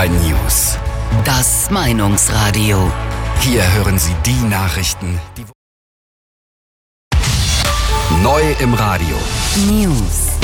SWR News. Das Meinungsradio. Hier hören Sie die Nachrichten, die neu im Radio. News.